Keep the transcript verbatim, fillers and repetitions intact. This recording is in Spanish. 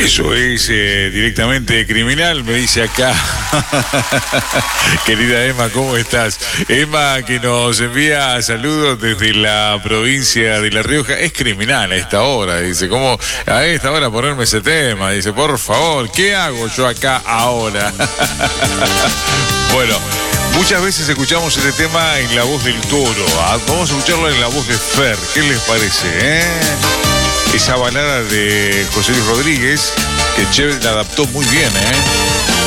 Eso es eh, directamente criminal, me dice acá. Querida Emma, ¿cómo estás? Emma, que nos envía saludos desde la provincia de La Rioja. Es criminal a esta hora, dice. ¿Cómo a esta hora ponerme ese tema? Dice, por favor, ¿qué hago yo acá ahora? Bueno, muchas veces escuchamos este tema en la voz del Toro. ¿Ah? Vamos a escucharlo en la voz de Fer. ¿Qué les parece, eh? Esa balada de José Luis Rodríguez, que Chevy la adaptó muy bien, ¿eh?